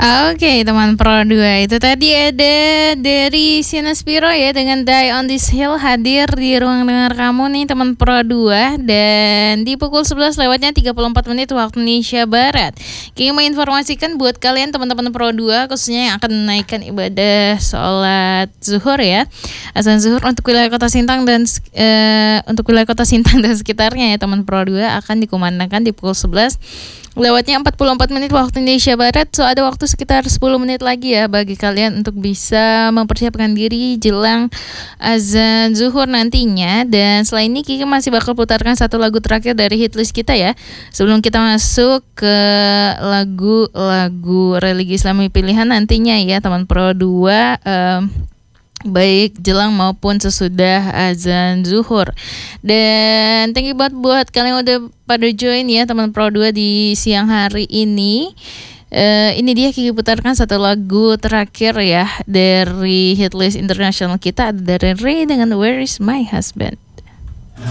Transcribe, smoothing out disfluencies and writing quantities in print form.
Oke, teman Pro 2 itu tadi ada dari Sinespiro ya dengan Die on This Hill hadir di ruang dengar kamu nih teman Pro 2 dan di pukul 11 lewatnya 34 menit waktu Indonesia Barat. Kami menginformasikan buat kalian teman-teman Pro 2 khususnya yang akan menaikkan ibadah sholat zuhur ya. Azan zuhur untuk wilayah Kota Sintang dan sekitarnya ya teman Pro 2 akan dikumandangkan di pukul 11 lewatnya 44 menit waktu Indonesia Barat. So ada waktu sekitar 10 menit lagi ya bagi kalian untuk bisa mempersiapkan diri jelang azan zuhur nantinya. Dan selain ini Kiki masih bakal putarkan satu lagu terakhir dari hitlist kita ya, sebelum kita masuk ke lagu-lagu religi Islami pilihan nantinya ya teman Pro 2, baik jelang maupun sesudah azan zuhur. Dan thank you buat kalian yang udah pada join ya teman Pro 2 di siang hari ini. Ini dia Kiki putarkan satu lagu terakhir ya dari hitlist internasional kita, ada dari Ray dengan Where Is My Husband.